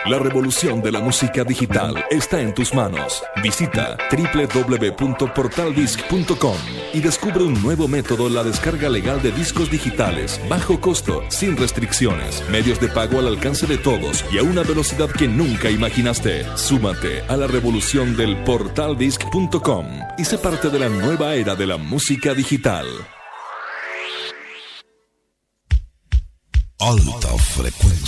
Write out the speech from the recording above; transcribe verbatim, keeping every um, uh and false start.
La revolución de la música digital está en tus manos. Visita doble u doble u doble u punto portal disc punto com y descubre un nuevo método, la descarga legal de discos digitales, bajo costo, sin restricciones, medios de pago al alcance de todos y a una velocidad que nunca imaginaste. Súmate a la revolución del portal disc punto com y sé parte de la nueva era de la música digital. Alta frecuencia.